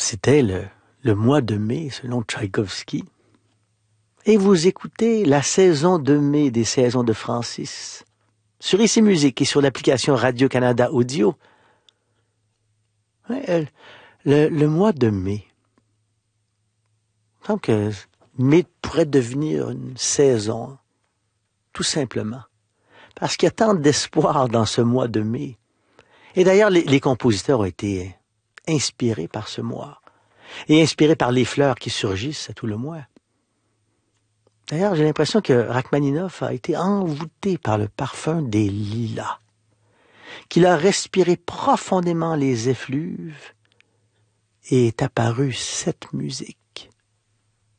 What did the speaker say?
C'était le mois de mai, selon Tchaïkovski. Et vous écoutez la saison de mai des saisons de Francis sur ICI Musique et sur l'application Radio-Canada Audio. Ouais, le mois de mai. Il me semble que mai pourrait devenir une saison, tout simplement. Parce qu'il y a tant d'espoir dans ce mois de mai. Et d'ailleurs, les compositeurs ont été inspirés par ce mois. Et inspirés par les fleurs qui surgissent à tout le mois. D'ailleurs, j'ai l'impression que Rachmaninoff a été envoûté par le parfum des lilas, qu'il a respiré profondément les effluves et est apparue cette musique.